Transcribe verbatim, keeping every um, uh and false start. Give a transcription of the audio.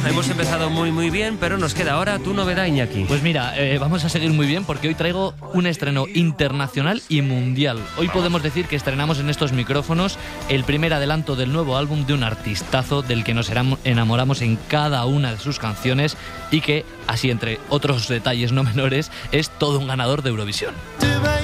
Hemos empezado muy muy bien, pero nos queda ahora tu novedad, Iñaki. Pues mira, eh, vamos a seguir muy bien porque hoy traigo un estreno internacional y mundial. Hoy podemos decir que estrenamos en estos micrófonos el primer adelanto del nuevo álbum de un artistazo del que nos enamoramos en cada una de sus canciones y que, así entre otros detalles no menores, es todo un ganador de Eurovisión.